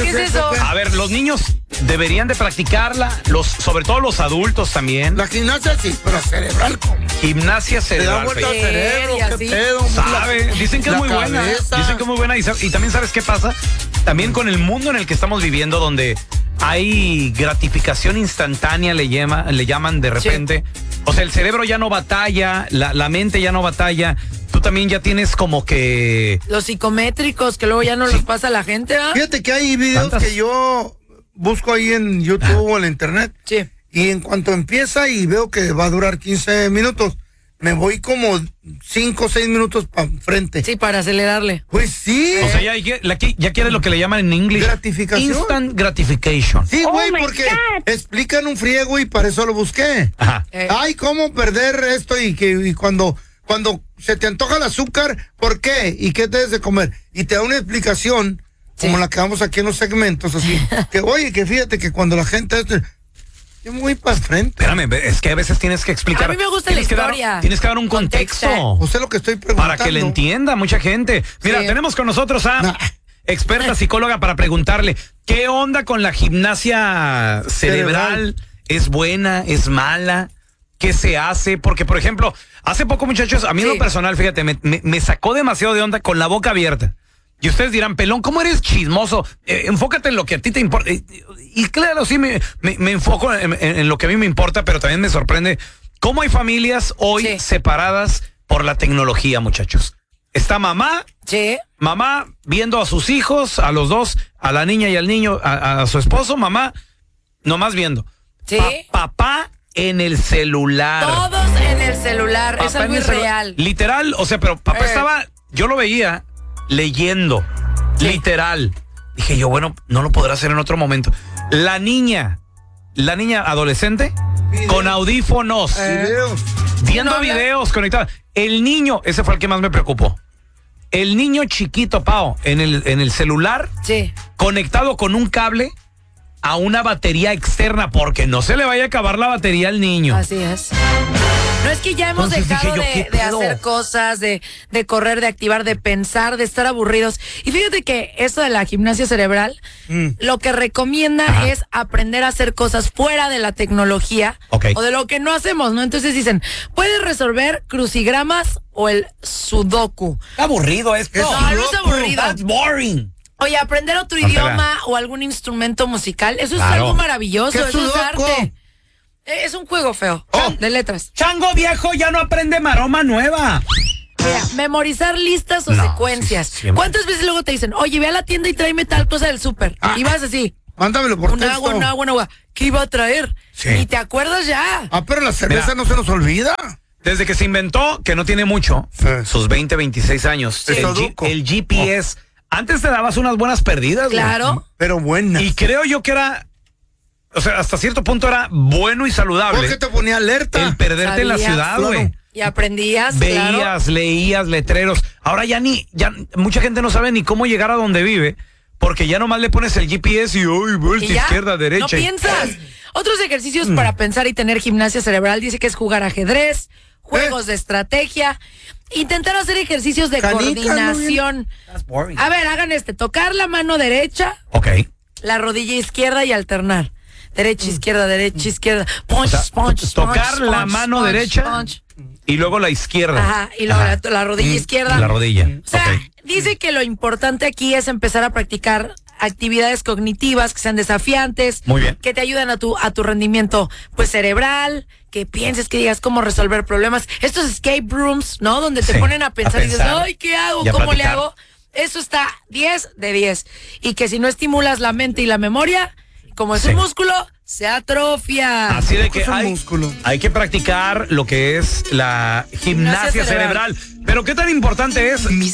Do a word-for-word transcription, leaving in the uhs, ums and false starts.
¿Qué es eso? A ver, los niños deberían de practicarla, los, sobre todo los adultos también. La gimnasia sí, pero cerebral, ¿cómo? Gimnasia Te da cerebral. vuelta al Fe. cerebro, qué Sí. pedo. Sabe, dicen que es La muy buena. cabeza. Dicen que es muy buena. Y, sab- y también, ¿sabes qué pasa? También con el mundo en el que estamos viviendo, donde hay gratificación instantánea, le, llama, le llaman de repente. O sea, el cerebro ya no batalla, la, la mente ya no batalla. Tú también ya tienes como que... Los psicométricos que luego ya no los pasa a la gente, ¿ah? Fíjate que hay videos ¿Tantas? que yo busco ahí en YouTube o en la internet. Sí. Y en cuanto empieza y veo que va a durar quince minutos, me voy como cinco o seis minutos para frente. Sí, para acelerarle. Pues sí. O sea, ya, ya, la que- ya quieres lo que le llaman en inglés. Gratificación. Instant gratification. Sí, Oh güey, my porque God. explican un friego y para eso lo busqué. Ajá. Eh, Ay, cómo perder esto y que y cuando cuando se te antoja el azúcar, ¿por qué? ¿Y qué debes de comer? Y te da una explicación Sí. como la que damos aquí en los segmentos, así. Que oye, que fíjate que cuando la gente este, yo me voy para frente. Espérame, es que a veces tienes que explicar. A mí me gusta tienes la que dar- historia. tienes que dar un contexto. Contexto. O sea, lo que estoy preguntando. Para que le entienda mucha gente. Mira, Sí. tenemos con nosotros a Nah. experta psicóloga para preguntarle, ¿qué onda con la gimnasia cerebral? Cerebral. ¿Es buena? ¿Es mala? ¿Qué se hace? Porque, por ejemplo, hace poco, muchachos, a mí en Sí. lo personal, fíjate, me, me- me sacó demasiado de onda con la boca abierta. Y ustedes dirán, pelón, ¿cómo eres chismoso? Eh, enfócate en lo que a ti te importa. Eh, y claro, sí, me, me- me enfoco en, en- en lo que a mí me importa, pero también me sorprende cómo hay familias hoy Sí. separadas por la tecnología, muchachos. Está mamá, Sí. mamá viendo a sus hijos, a los dos, a la niña y al niño, a, a su esposo, mamá, nomás viendo. Sí. Pa- papá en el celular. Todos en el celular. Papá Es algo en el celular. irreal. Literal, o sea, pero papá Eh. estaba, yo lo veía leyendo, Sí. literal. Dije yo, bueno, no lo podrá hacer en otro momento. La niña, la niña adolescente, Videos. con audífonos, Videos. viendo no habla? videos conectados. El niño, ese fue el que más me preocupó. El niño chiquito, Pao, en el, en el celular, Sí. conectado con un cable a una batería externa, porque no se le vaya a acabar la batería al niño. Así es. No es que ya hemos Entonces dejado dije yo, de, ¿qué de pedo? hacer cosas, de, de correr, de activar, de pensar, de estar aburridos. Y fíjate que esto de la gimnasia cerebral, Mm. lo que recomienda Ajá. es aprender a hacer cosas fuera de la tecnología Ok. o de lo que no hacemos, ¿no? Entonces dicen, puedes resolver crucigramas o el sudoku. Está aburrido esto. Es No, no es loco. aburrido. That's boring. Oye, aprender otro Póntela. idioma o algún instrumento musical, eso Claro. es algo maravilloso, ¿Qué eso es sudoku? arte. Eh, Es un juego feo, Oh. de letras. Chango viejo ya no aprende maroma nueva. Mira, memorizar listas o No, secuencias. sí, siempre. ¿Cuántas veces luego te dicen, oye, ve a la tienda y tráeme tal cosa del súper? Ah. Y vas así, Mándamelo por un texto. agua, un agua, un agua. ¿Qué iba a traer? Sí. Ni te acuerdas ya. Ah, pero la cerveza Mira. no se nos olvida. Desde que se inventó, que no tiene mucho, Sí. sus veinte, veintiséis años, Es el, G- sudoku. el G P S, antes te dabas unas buenas perdidas. güey. Claro. Pero buena. Y creo yo que era, o sea, hasta cierto punto era bueno y saludable Porque te ponía alerta. el perderte en la Sabías, ciudad, claro. güey. Y aprendías, Veías, claro. leías letreros. Ahora ya ni, ya mucha gente no sabe ni cómo llegar a donde vive, porque ya nomás le pones el G P S y uy, vuelta Y ya, izquierda, derecha. no y- piensas. Otros ejercicios Mm. para pensar y tener gimnasia cerebral dice que es jugar ajedrez, juegos Eh. de estrategia, intentar hacer ejercicios de Canicas, muy coordinación. That's boring. A ver, hagan este, tocar la mano derecha, Ok. la rodilla izquierda y alternar. Derecha, izquierda, derecha, izquierda. Punch, O sea, punch, to- tocar punch, la punch, mano punch, derecha. punch. Y luego la izquierda. Ajá, y luego Ajá. la, la rodilla Mm, izquierda. La rodilla. O sea, Ok. dice que lo importante aquí es empezar a practicar actividades cognitivas que sean desafiantes, Muy bien. que te ayuden a tu a tu rendimiento pues cerebral, que pienses, que digas cómo resolver problemas. Estos escape rooms, ¿no? Donde te Sí, ponen a pensar, a y dices, pensar "Ay, ¿qué hago? y a ¿Cómo le platicar. hago?" Eso está diez de diez. Y que si no estimulas la mente y la memoria, como es Sí. un músculo, se atrofia. Así de que Es un hay, músculo. hay que practicar lo que es la gimnasia Gimnasia cerebral. cerebral. Pero qué tan importante es